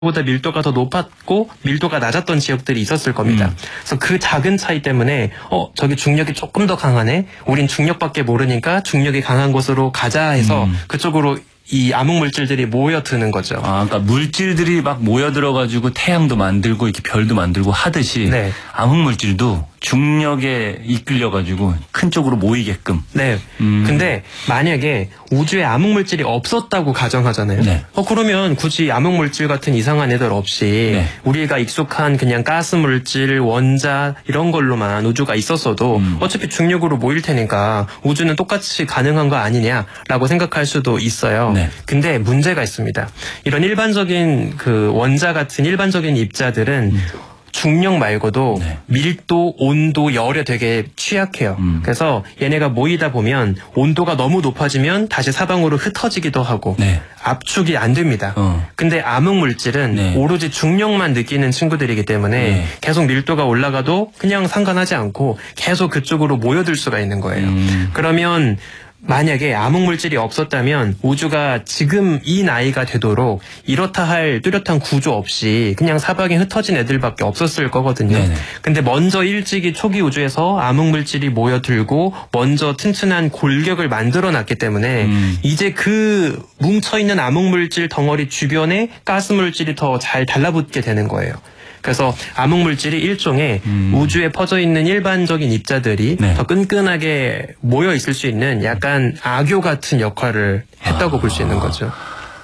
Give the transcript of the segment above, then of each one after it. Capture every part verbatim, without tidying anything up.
보다 밀도가 더 높았고 밀도가 낮았던 지역들이 있었을 겁니다. 음. 그래서 그 작은 차이 때문에 어 저기 중력이 조금 더 강하네. 우린 중력밖에 모르니까 중력이 강한 곳으로 가자 해서 음. 그쪽으로 이 암흑 물질들이 모여드는 거죠. 아, 그러니까 물질들이 막 모여들어가지고 태양도 만들고 이렇게 별도 만들고 하듯이 네. 암흑 물질도 중력에 이끌려가지고 큰 쪽으로 모이게끔. 네. 음. 근데 만약에 우주에 암흑 물질이 없었다고 가정하잖아요. 네. 어 그러면 굳이 암흑 물질 같은 이상한 애들 없이 네. 우리가 익숙한 그냥 가스 물질, 원자 이런 걸로만 우주가 있었어도 음. 어차피 중력으로 모일 테니까 우주는 똑같이 가능한 거 아니냐라고 생각할 수도 있어요. 네. 근데 문제가 있습니다. 이런 일반적인 그 원자 같은 일반적인 입자들은 음. 중력 말고도 네. 밀도, 온도, 열에 되게 취약해요. 음. 그래서 얘네가 모이다 보면 온도가 너무 높아지면 다시 사방으로 흩어지기도 하고 네. 압축이 안 됩니다. 어. 근데 암흑 물질은 네. 오로지 중력만 느끼는 친구들이기 때문에 네. 계속 밀도가 올라가도 그냥 상관하지 않고 계속 그쪽으로 모여들 수가 있는 거예요. 음. 그러면 만약에 암흑 물질이 없었다면 우주가 지금 이 나이가 되도록 이렇다 할 뚜렷한 구조 없이 그냥 사방에 흩어진 애들밖에 없었을 거거든요. 네네. 근데 먼저 일찍이 초기 우주에서 암흑 물질이 모여들고 먼저 튼튼한 골격을 만들어놨기 때문에 음. 이제 그 뭉쳐있는 암흑 물질 덩어리 주변에 가스 물질이 더 잘 달라붙게 되는 거예요. 그래서 암흑 물질이 일종의 음. 우주에 퍼져 있는 일반적인 입자들이 네. 더 끈끈하게 모여 있을 수 있는 약간 악교 같은 역할을 했다고 아. 볼 수 있는 거죠.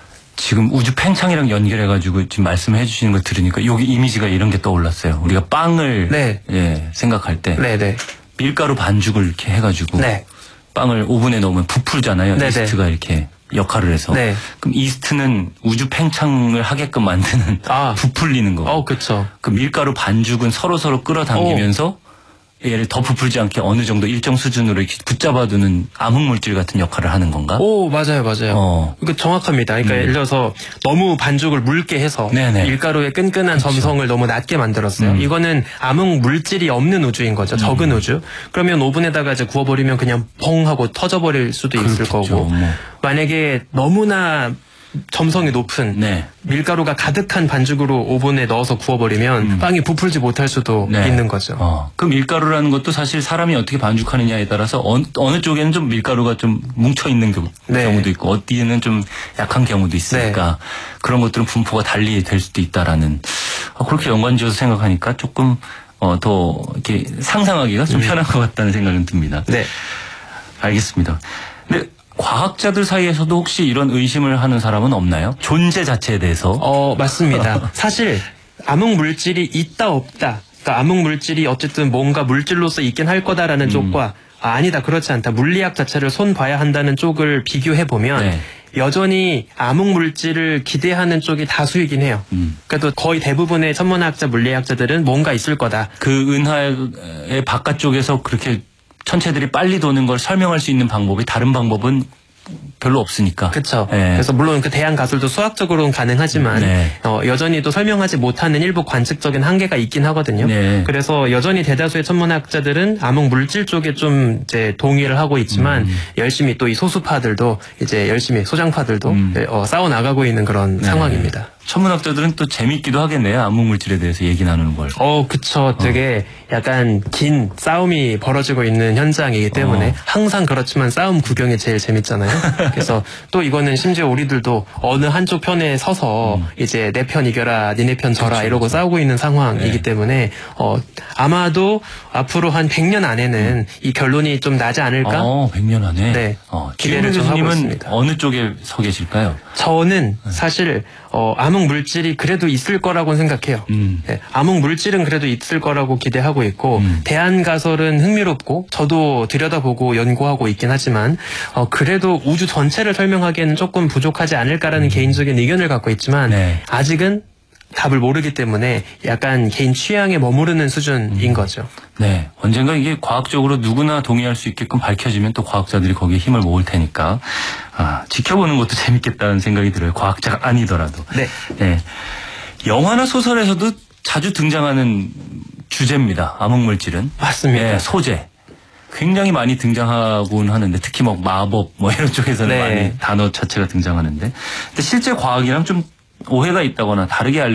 지금 우주 팽창이랑 연결해가지고 지금 말씀해 주시는 거 들으니까 여기 이미지가 이런 게 떠올랐어요. 우리가 빵을 네. 예, 생각할 때 네, 네. 밀가루 반죽을 이렇게 해가지고 네. 빵을 오븐에 넣으면 부풀잖아요. 네, 이스트가 네. 이렇게. 역할을 해서. 네. 그럼 이스트는 우주 팽창을 하게끔 만드는 아. 부풀리는 거. 어, 그렇죠. 그 밀가루 반죽은 서로 서로 끌어당기면서 오. 얘를 더 부풀지 않게 어느 정도 일정 수준으로 이렇게 붙잡아두는 암흑 물질 같은 역할을 하는 건가? 오, 맞아요, 맞아요. 어. 이거 정확합니다. 그러니까 음. 예를 들어서 너무 반죽을 묽게 해서 네네. 밀가루의 끈끈한 그렇죠. 점성을 너무 낮게 만들었어요. 음. 이거는 암흑 물질이 없는 우주인 거죠. 음. 적은 우주. 그러면 오븐에다가 이제 구워버리면 그냥 펑 하고 터져버릴 수도 있을 그렇겠죠. 거고. 뭐. 만약에 너무나 점성이 높은 네. 밀가루가 가득한 반죽으로 오븐에 넣어서 구워버리면 음. 빵이 부풀지 못할 수도 네. 있는 거죠. 어. 그 밀가루라는 것도 사실 사람이 어떻게 반죽하느냐에 따라서 어느, 어느 쪽에는 좀 밀가루가 좀 뭉쳐있는 경우, 네. 경우도 있고 어디에는 좀 약한 경우도 있으니까 네. 그런 것들은 분포가 달리 될 수도 있다라는 어, 그렇게 연관지어서 생각하니까 조금 어, 더 이렇게 상상하기가 좀 음. 편한 것 같다는 생각은 듭니다. 네. 알겠습니다. 근데 과학자들 사이에서도 혹시 이런 의심을 하는 사람은 없나요? 존재 자체에 대해서? 어, 맞습니다. 사실 암흑 물질이 있다 없다. 그러니까 암흑 물질이 어쨌든 뭔가 물질로서 있긴 할 거다라는 음. 쪽과 아, 아니다 그렇지 않다. 물리학 자체를 손봐야 한다는 쪽을 비교해보면 네. 여전히 암흑 물질을 기대하는 쪽이 다수이긴 해요. 음. 그래도 거의 대부분의 천문학자, 물리학자들은 뭔가 있을 거다. 그 은하의 바깥쪽에서 그렇게 천체들이 빨리 도는 걸 설명할 수 있는 방법이 다른 방법은 별로 없으니까. 그렇죠. 네. 그래서 물론 그 대한 가설도 수학적으로는 가능하지만 네. 어, 여전히 또 설명하지 못하는 일부 관측적인 한계가 있긴 하거든요. 네. 그래서 여전히 대다수의 천문학자들은 암흑 물질 쪽에 좀 이제 동의를 하고 있지만 음. 열심히 또 이 소수파들도 이제 열심히 소장파들도 음. 어, 싸워 나가고 있는 그런 네. 상황입니다. 천문학자들은 또 재밌기도 하겠네요. 암흑 물질에 대해서 얘기 나누는 걸. 어, 그쵸. 되게 어. 약간 긴 싸움이 벌어지고 있는 현장이기 때문에 어. 항상 그렇지만 싸움 구경이 제일 재밌잖아요. 그래서 또 이거는 심지어 우리들도 어느 한쪽 편에 서서 음. 이제 내 편 이겨라, 니네 편 져라 그쵸, 이러고 그쵸. 싸우고 있는 상황이기 네. 때문에 어, 아마도 앞으로 한 백 년 안에는 음. 이 결론이 좀 나지 않을까? 어, 백 년 안에? 네. 어, 기대를 좀 하고 있습니다. 어느 쪽에 서 계실까요? 저는 사실 어, 암흑 물질이 그래도 있을 거라고 생각해요. 음. 네, 암흑 물질은 그래도 있을 거라고 기대하고 있고 음. 대한가설은 흥미롭고 저도 들여다보고 연구하고 있긴 하지만 어, 그래도 우주 전체를 설명하기에는 조금 부족하지 않을까라는 음. 개인적인 의견을 갖고 있지만 네. 아직은 답을 모르기 때문에 약간 개인 취향에 머무르는 수준인 음. 거죠. 네. 언젠가 이게 과학적으로 누구나 동의할 수 있게끔 밝혀지면 또 과학자들이 거기에 힘을 모을 테니까 아, 지켜보는 것도 재밌겠다는 생각이 들어요. 과학자가 아니더라도. 네. 네. 영화나 소설에서도 자주 등장하는 주제입니다. 암흑물질은. 맞습니다. 네, 소재. 굉장히 많이 등장하곤 하는데 특히 뭐 마법 뭐 이런 쪽에서는 네. 많이 단어 자체가 등장하는데 근데 실제 과학이랑 좀 오해가 있다거나 다르게 알려